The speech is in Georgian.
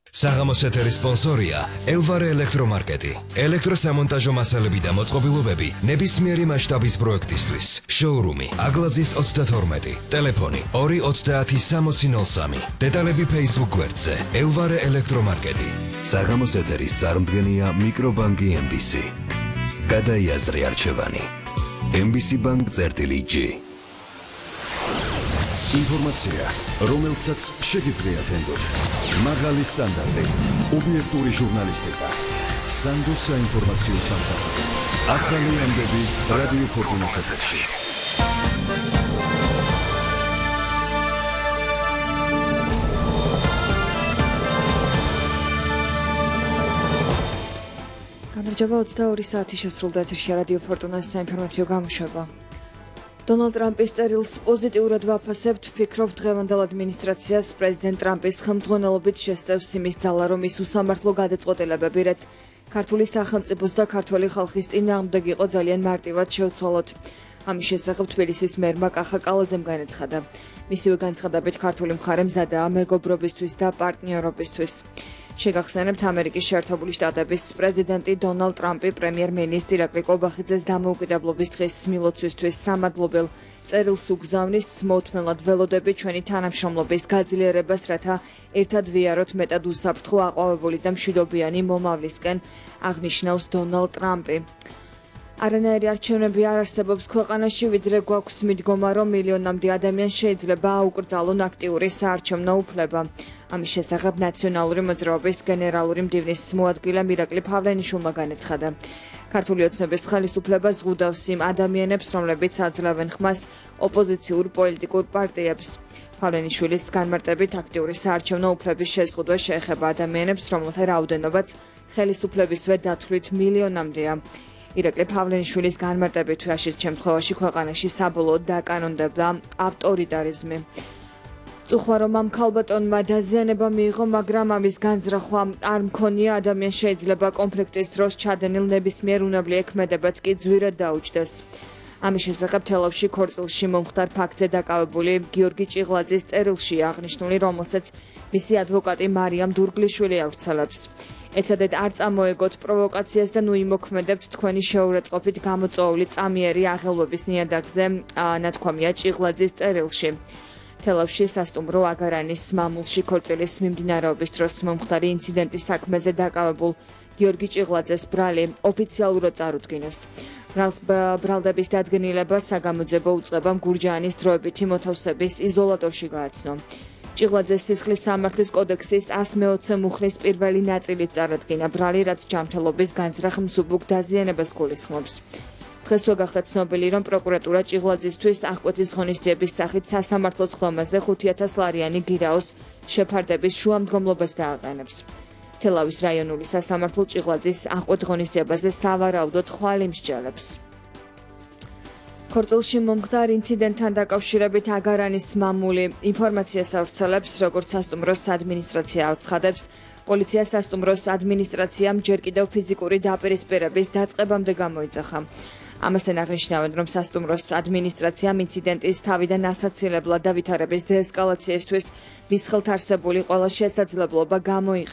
საღამოს ეთერის სპონსორია ელვარე ელექტრომარკეტი. ელექტროსამონტაჟო მასალები და მოწყობილობები ნებისმიერი მასშტაბის პროექტისთვის. შოურუმი აგლაძის 32. ტელეფონი 2306003. დეტალები Facebook გვერდზე ელვარე ელექტრომარკეტი. საღამოს ეთერის წარმდგენია მიკრობანკი MBC. გადაიაზრე არჩევანი. MBC Bank-G. ინფორმაცია, რომელსაც შეგიძლიათ ენდოთ. მაღალი სტანდარტი, ობიექტური ჟურნალისტიკა. სანდო საინფორმაციო სამსახური. ახალი ამბები რადიო ფორტუნას ეთერში. გამარჯობა 22 საათი შესრულდა ეთერში რადიო ფორტუნას საინფორმაციო გამოშვება. დონალდ ტრამპის წერილს პოზიტიურად ვაფასებთ, ვფიქრობ დღევანდელ ადმინისტრაციას პრეზიდენტ ტრამპის ხელმძღვანელობით შესწევს იმის ძალა, რომ ის უსამართლო გადაწყვეტილებები, რაც ქართული სახელმწიფოს და ქართველი ხალხის წინააღმდეგ იყო ძალიან მარტივად შევცვალოთ. ამის შესახებ თბილისის მერმა კახა კალაძემ განაცხადა. მისივე განცხადებით ქართული მხარე მზადაა მეგობრობისთვის და პარტნიორობისთვის. შეგახსენებთ, ამერიკის შეერთებული შტატების პრეზიდენტი დონალდ ტრამპი პრემიერ-მინისტრ ირაკლი კობახიძეს დამოუკიდებლობის დღის მილოცვისთვის სამადლობელ წერილს უგზავნის, მოუთმენლად ველოდები ჩვენი თანამშრომლობის გაძლიერებას, რათა ერთად ვიაროთ მეტად უსაფრთხო, აყვავებული და მშვიდობიანი მომავლისკენ, აღნიშნავს დონალდ ტრამპი. არანაირი არჩევნები არ არსებობს ქვეყანაში, ვიდრე გვაქვს მიდგომა, რომ მილიონამდე ადამიანს შეიძლება აუკრძალონ აქტიური საარჩევნო უფლება. ამის შესახებ ნაციონალური მოძრაობის გენერალური მდივნის მოადგილე ირაკლი ფავლენიშვილმა განაცხადა. ქართული ოცნების ხელისუფლება ზღუდავს იმ ადამიანებს, რომლებიც აძლევენ ხმას ოპოზიციურ პოლიტიკურ პარტიებს. ფავლენიშვილის განმარტებით აქტიური საარჩევნო უფლების შეზღუდვა შეეხება ადამიანებს, რომელთა რაოდენობაც ხელისუფლებისვე დათვლით მილიონამდეა. ირაკლი ფავლენიშვილის განმარტებით ვაშით შემთხვევაში ქვეყანაში საბოლოოდ დაკანონდებდა ავტორიტარიზმი. წუხვა რომ ამ ქალბატონმა დაზიანება მიიღო, მაგრამ ამის განზრახვა არ მქონია, ადამიანს შეიძლება კონფლიქტის დროს ჩადენილ ნებისმიერ უნებლიე ქმედებაც კი ძვირად დაუჯდეს. ამის შესახებ თელავში ქორწილში მომხდარ ფაქტზე დაკავებული გიორგი ჭიღლაძის წერილში აღნიშნული, რომელსაც მისი ადვოკატი მარიამ დურგლიშვილი ავრცელებს. ეცადეთ არ წამოეგოთ პროვოკაციას და ნუ იმოქმედებთ თქვენი შეურაცხყოფით გამოწვეული წამიერი აღელვების ნიადაგზე, ნათქვამია ჭიღლაძის წერილში. თელავში სასტუმრო აგარანის მამულში ქორწილის მიმდინარეობის დროს მომხდარი ინციდენტის საქმეზე დაკავებულ გიორგი ჭიღლაძეს ბრალი ოფიციალურად წარუდგინეს. ბრალდების დადგენილება საგამოძიებო უწყებამ გურჯაანის დროებითი მოთავსების იზოლატორში გააცნო. ჭიღლაძეს სისხლის სამართლის კოდექსის 120 მუხლის პირველი ნაწილით წარადგინა ბრალი, რაც ჯანმრთელობის განზრახ მსუბუქ დაზიანებას გულისხმობს. დღესვე გახდა ცნობილი, რომ პროკურატურა ჭიღლაძისთვის აღკვეთის ღონისძიების სახით სასამართლოს ხდომაზე 5000 ლარიანი გირაოს შეფარდების შუამდგომლობას დააყენებს. თელავის რაიონული სასამართლო ჭიღლაძის აღკვეთ ღონისძიებაზე სავარაუდოდ ხვალ იმსჯელებს. ქორწილში მომხდარ ინციდენტთან დაკავშირებით აგარანის მამული ინფორმაციას ავრცელებს, როგორც სასტუმროს ადმინისტრაცია აცხადებს. პოლიცია სასტუმროს ადმინისტრაციამ ჯერ კიდევ ფიზიკური დაპირისპირების დაწყებამდე გამოიძახა. ამასთან აღნიშნავენ, რომ სასტუმროს ადმინისტრაციამ ინციდენტის თავიდან ასაცილებლად და ვითარების დეესკალაციისთვის მის ხელთ არსებული ყველა შესაძლებლობა გამოიყენა.